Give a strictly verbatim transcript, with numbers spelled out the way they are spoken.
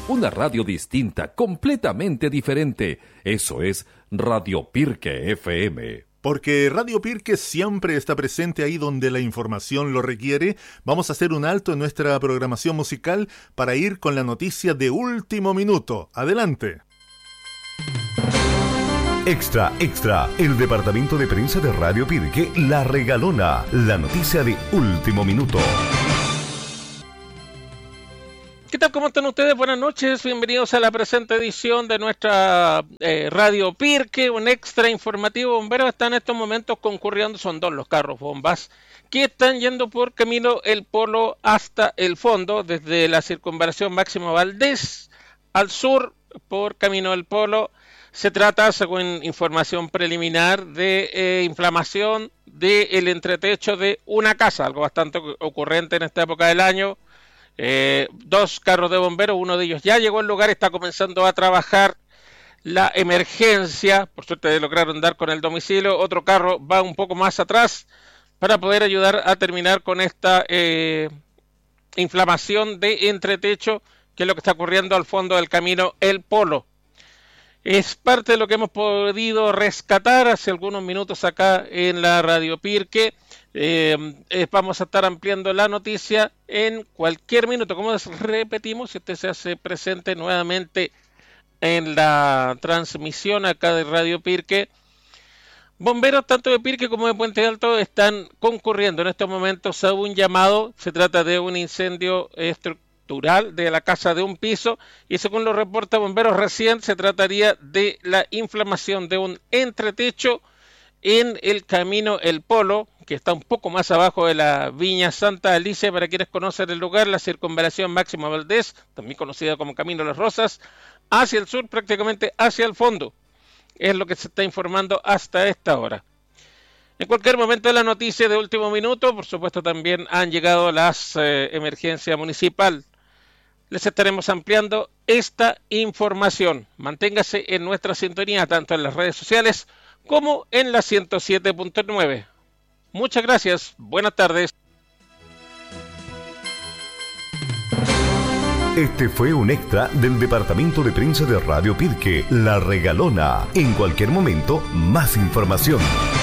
Una radio distinta, completamente diferente. Eso es Radio Pirque F M. Porque Radio Pirque siempre está presente ahí donde la información lo requiere, vamos a hacer un alto en nuestra programación musical para ir con la noticia de último minuto. Adelante. Extra, extra, el departamento de prensa de Radio Pirque La Regalona, la noticia de último minuto. ¿Qué tal? ¿Cómo están ustedes? Buenas noches, bienvenidos a la presente edición de nuestra eh, Radio Pirque, un extra informativo bombero. Está en estos momentos concurriendo, son dos los carros bombas que están yendo por camino El Polo hasta el fondo, desde la circunvalación Máximo Valdés al sur por camino El Polo. Se trata, según información preliminar, de eh, inflamación del entretecho de una casa, algo bastante ocurrente en esta época del año. Eh, dos carros de bomberos, uno de ellos ya llegó al lugar, está comenzando a trabajar la emergencia, por suerte lograron dar con el domicilio. Otro carro va un poco más atrás para poder ayudar a terminar con esta eh, inflamación de entretecho, que es lo que está ocurriendo al fondo del camino El Polo. Es parte de lo que hemos podido rescatar hace algunos minutos acá en la Radio Pirque. Eh, eh, vamos a estar ampliando la noticia en cualquier minuto. Como repetimos, si usted se hace presente nuevamente en la transmisión acá de Radio Pirque, bomberos tanto de Pirque como de Puente Alto están concurriendo en estos momentos a un llamado. Se trata de un incendio estructural de la casa de un piso, y según lo reporta bomberos recién, se trataría de la inflamación de un entretecho en el camino El Polo, que está un poco más abajo de la Viña Santa Alicia. Para quienes conocen el lugar, la circunvalación Máximo Valdés, también conocida como Camino Las Rosas, hacia el sur, prácticamente hacia el fondo, es lo que se está informando hasta esta hora. En cualquier momento de la noticia de último minuto, por supuesto, también han llegado las eh, emergencias municipal. Les estaremos ampliando esta información. Manténgase en nuestra sintonía, tanto en las redes sociales como en la ciento siete punto nueve. Muchas gracias. Buenas tardes. Este fue un extra del departamento de prensa de Radio Pirque La Regalona. En cualquier momento, más información.